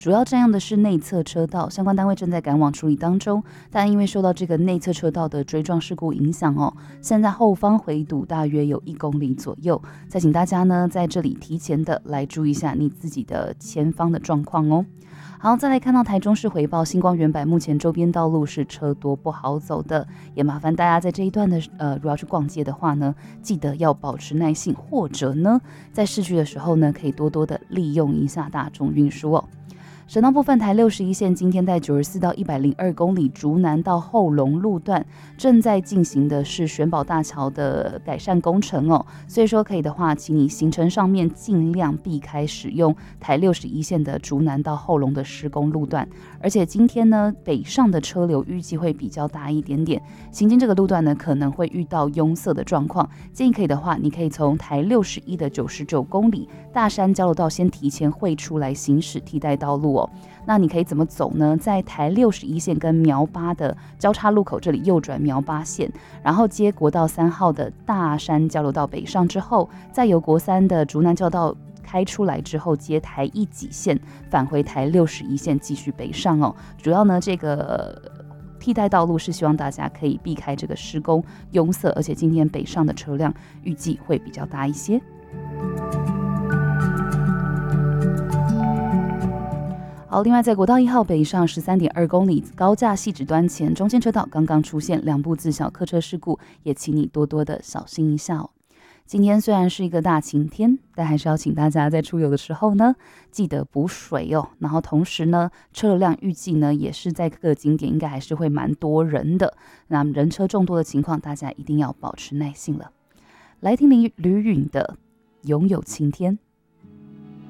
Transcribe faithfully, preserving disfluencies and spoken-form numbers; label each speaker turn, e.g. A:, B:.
A: 主要占用的是内侧车道，相关单位正在赶往处理当中。但因为受到这个内侧车道的追撞事故影响哦，现在后方回堵大约有一公里左右。再请大家呢在这里提前的来注意一下你自己的前方的状况哦。好，再来看到台中市回报星光原版目前周边道路是车多不好走的，也麻烦大家在这一段的呃，如果要去逛街的话呢，记得要保持耐性，或者呢，在市区的时候呢，可以多多的利用一下大众运输哦。省道部分，台六十一线今天在九十四到一百零二公里竹南到后龙路段正在进行的是选宝大桥的改善工程哦，所以说可以的话，请你行程上面尽量避开使用台六十一线的竹南到后龙的施工路段，而且今天呢，北上的车流预计会比较大一点点，行经这个路段呢，可能会遇到拥塞的状况，建议可以的话，你可以从台六十一的九十九公里大山交流道先提前汇出来行驶替代道路哦。那你可以怎么走呢？在台六十一线跟苗八的交叉路口这里右转苗八线，然后接国道三号的大山交流道北上之后，再由国三的竹南交流道开出来之后，接台一几线返回台六十一线继续北上哦。主要呢，这个替代道路是希望大家可以避开这个施工拥塞，而且今天北上的车辆预计会比较大一些。好，另外在国道一号北上 十三点二公里高架汐止端前中间车道刚刚出现两部自小客车事故，也请你多多的小心一下哦。今天虽然是一个大晴天，但还是要请大家在出游的时候呢，记得补水哦。然后同时呢，车流量预计呢也是在各个景点应该还是会蛮多人的，那人车众多的情况，大家一定要保持耐性了。来听林吕允的《拥有晴天》。